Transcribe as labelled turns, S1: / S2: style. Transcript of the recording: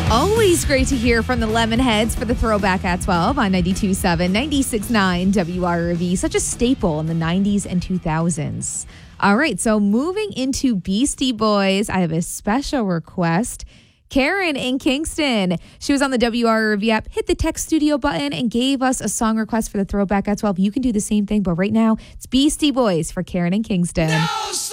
S1: Always great to hear from the Lemonheads for the Throwback at 12 on 92.7, 96.9 WRV. Such a staple in the 90s and 2000s. All right, so moving into Beastie Boys, I have a special request. Karen in Kingston. She was on the WRV app, hit the text studio button, and gave us a song request for the Throwback at 12. You can do the same thing, but right now, it's Beastie Boys for Karen in Kingston. No,